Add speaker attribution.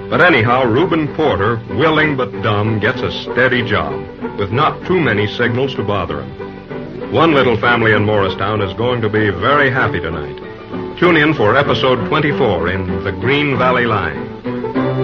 Speaker 1: But anyhow, Reuben Porter, willing but dumb, gets a steady job, with not too many signals to bother him. One little family in Morristown is going to be very happy tonight. Tune in for episode 24 in The Green Valley Line.